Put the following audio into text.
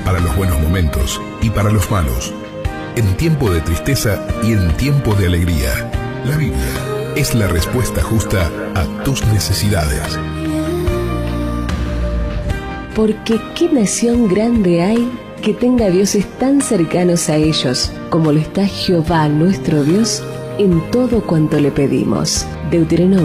para los buenos momentos y para los malos, en tiempo de tristeza y en tiempo de alegría. La Biblia es la respuesta justa a tus necesidades. Porque ¿qué nación grande hay que tenga dioses tan cercanos a ellos como lo está Jehová nuestro Dios en todo cuanto le pedimos? Deuteronomio